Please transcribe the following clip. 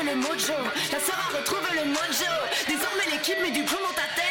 le mojo. La sœur a retrouvé le mojo. Désormais l'équipe met du plomb dans ta tête.